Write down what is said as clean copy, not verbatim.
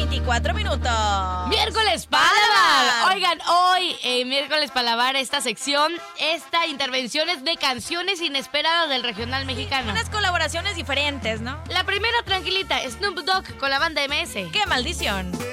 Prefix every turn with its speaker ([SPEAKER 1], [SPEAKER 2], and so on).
[SPEAKER 1] 24 minutos.
[SPEAKER 2] Miércoles Palabar. Oigan, hoy, miércoles Palabar, esta intervención es de canciones inesperadas del regional mexicano.
[SPEAKER 1] Unas colaboraciones diferentes, ¿no?
[SPEAKER 2] La primera, tranquilita, Snoop Dogg con la banda MS.
[SPEAKER 1] ¡Qué maldición!